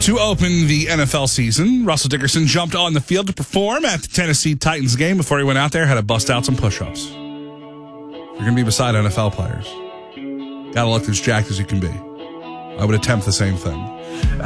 To open the NFL season, Russell Dickerson jumped on the field to perform at the Tennessee Titans game. Before he went out there, had to bust out some push-ups. You're going to be beside NFL players. Got to look as jacked as you can be. I would attempt the same thing.